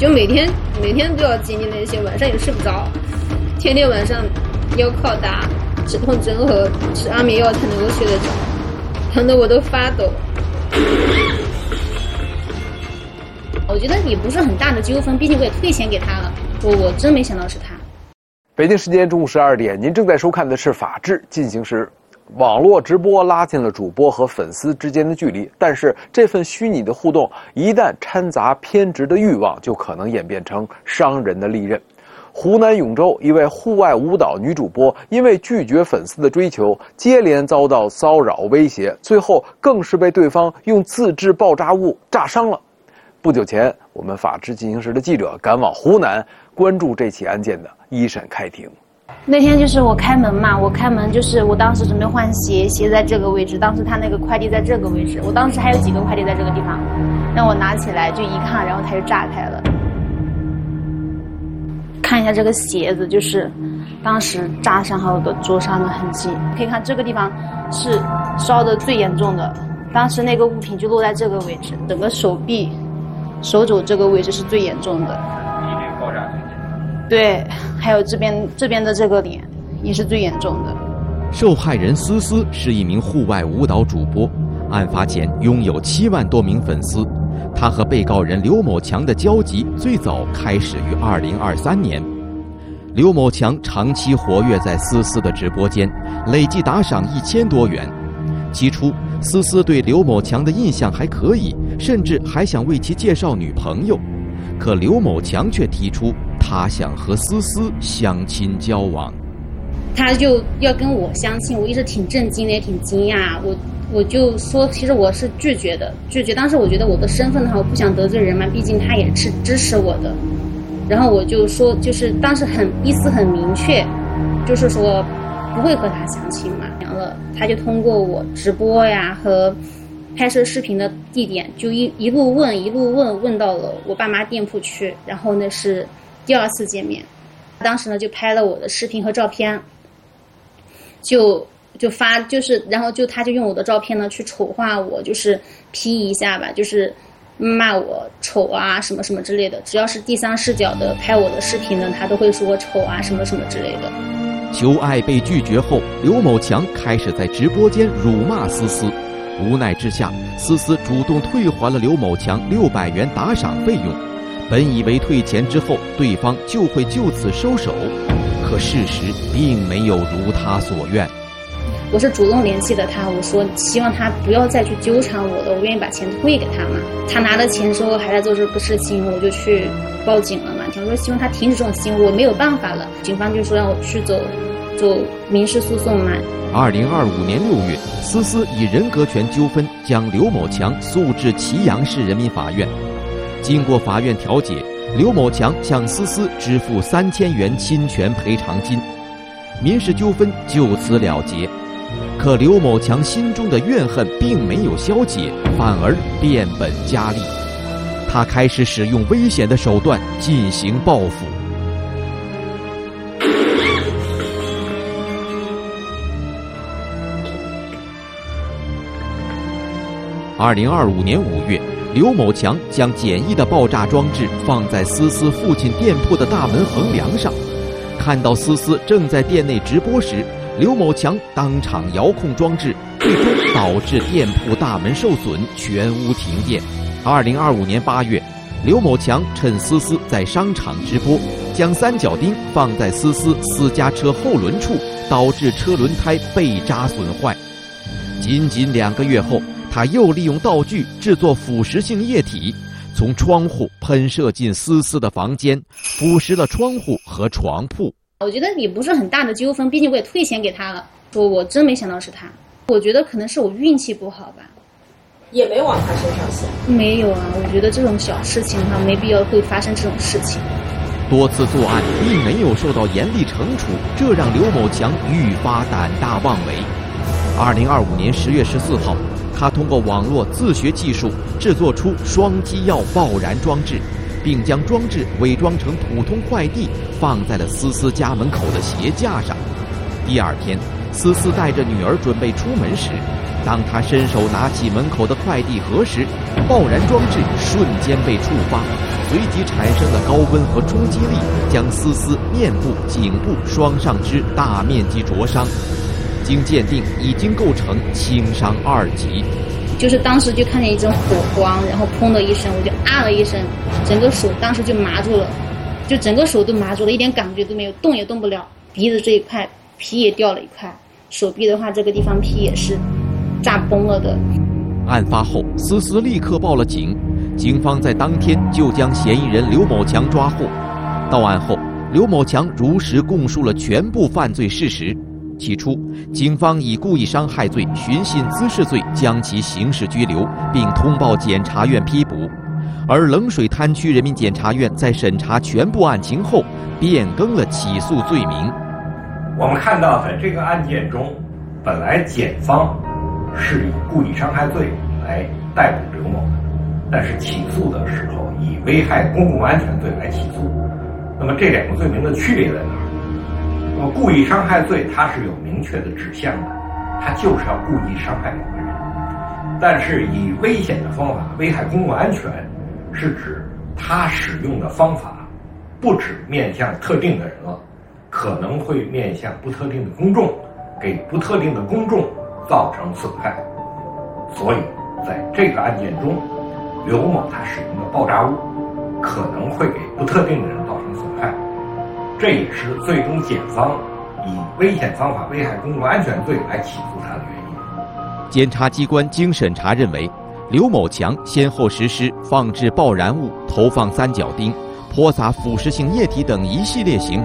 就每天都要经历那些，晚上也睡不着，天天晚上要靠打止痛针和吃安眠药才能够睡得着，疼得我都发抖。我觉得也不是很大的纠纷，毕竟我也退钱给他了。我真没想到是他。 北京时间中午12点，您正在收看的是《法治进行时》。网络直播拉近了主播和粉丝之间的距离，但是这份虚拟的互动一旦掺杂偏执的欲望，就可能演变成伤人的利刃。湖南永州一位户外舞蹈女主播因为拒绝粉丝的追求，接连遭到骚扰威胁，最后更是被对方用自制爆炸物炸伤了。不久前，我们《法治进行时》的记者赶往湖南，关注这起案件的一审开庭。 那天就是我开门嘛，我开门就是我当时准备换鞋，鞋在这个位置，当时他那个快递在这个位置，我当时还有几个快递在这个地方，让我拿起来就一看，然后他就炸开了。看一下这个鞋子，就是当时炸伤后的灼伤的痕迹，可以看这个地方是烧的最严重的，当时那个物品就落在这个位置，整个手臂、手肘这个位置是最严重的。 爆炸痕迹。 对，还有这边的这个脸也是最严重的。 受害人思思是一名户外舞蹈主播，案发前拥有7万多名粉丝。他和被告人刘某强的交集最早开始于2023年。刘某强长期活跃在思思的直播间，累计打赏1000多元。起初，思思对刘某强的印象还可以，甚至还想为其介绍女朋友。可刘某强却提出他想和思思相亲交往。 他就要跟我相亲，我一直挺震惊的，也挺惊讶。我就说，其实我是拒绝的。当时我觉得我的身份的话，我不想得罪人嘛，毕竟他也是支持我的。然后我就说，就是当时意思很明确，就是说不会和他相亲嘛。然后他就通过我直播呀和拍摄视频的地点，就一路问到了我爸妈店铺去。然后那是第2次见面，当时呢就拍了我的视频和照片，就发，就是然后他就用我的照片呢去丑化我，就是 P 一下吧，就是骂我丑啊什么什么之类的。只要是第3视角的拍我的视频呢，他都会说我丑啊什么什么之类的。 求爱被拒绝后，刘某强开始在直播间辱骂思思。无奈之下，思思主动退还了刘某强600元打赏费用。本以为退钱之后对方就会就此收手，可事实并没有如他所愿。 我是主动联系的他，我说希望他不要再去纠缠我的，我愿意把钱退给他嘛。他拿了钱之后还在做这个事情，我就去报警了嘛。我说希望他停止这种行为，我没有办法了。警方就说让我去走民事诉讼嘛。 2025年6月，思思以人格权纠纷将刘某强诉至祁阳市人民法院。经过法院调解，刘某强向思思支付3000元侵权赔偿金，民事纠纷就此了结。可刘某强心中的怨恨并没有消解，反而变本加厉。他开始使用危险的手段进行报复。2025年5月，刘某强将简易的爆炸装置放在思思父亲店铺的大门横梁上。看到思思正在店内直播时，刘某强当场遥控装置，最终导致店铺大门受损，全屋停电。2025年8月，刘某强趁思思在商场直播，将3角钉放在思思私家车后轮处，导致车轮胎被扎损坏。仅2个月后，他又利用道具制作腐蚀性液体，从窗户喷射进思思的房间，腐蚀了窗户和床铺。 我觉得也不是很大的纠纷，毕竟我也退钱给他了。我真没想到是他，我觉得可能是我运气不好吧。 也没往他身上想。 没有啊，我觉得这种小事情的话，没必要会发生这种事情。 多次作案并没有受到严厉惩处，这让刘某强愈发胆大妄为。2025年10月14号，他通过网络自学技术制作出双击药爆燃装置，并将装置伪装成普通快递，放在了思思家门口的鞋架上。第2天， 思思带着女儿准备出门时，当他伸手拿起门口的快递盒时，爆燃装置瞬间被触发，随即产生的高温和冲击力将思思面部、颈部双上肢大面积灼伤，经鉴定已经构成轻伤2级。 就是当时就看见一阵火光，然后砰的一声，我就啊了一声，整个手当时就麻住了，就整个手都麻住了，一点感觉都没有，动也动不了。鼻子这一块皮也掉了一块，手臂的话这个地方皮也是炸崩了的。 案发后，思思立刻报了警，警方在当天就将嫌疑人刘某强抓获。到案后，刘某强如实供述了全部犯罪事实。起初，警方以故意伤害罪、寻衅滋事罪将其刑事拘留，并通报检察院批捕。而冷水滩区人民检察院在审查全部案情后，变更了起诉罪名。 我们看到在这个案件中，本来检方是以故意伤害罪来逮捕刘某的，但是起诉的时候以危害公共安全罪来起诉。那么这两个罪名的区别在哪儿？那么故意伤害罪它是有明确的指向的，它就是要故意伤害某个人。但是以危险的方法危害公共安全，是指他使用的方法不只面向特定的人了，可能会面向不特定的公众，给不特定的公众造成损害。所以在这个案件中，刘某他使用的爆炸物可能会给不特定的人造成损害，这也是最终检方以危险方法危害公共安全罪来起诉他的原因。 检察机关经审查认为，刘某强先后实施放置爆燃物、投放三角钉、泼洒腐蚀性液体等一系列行为。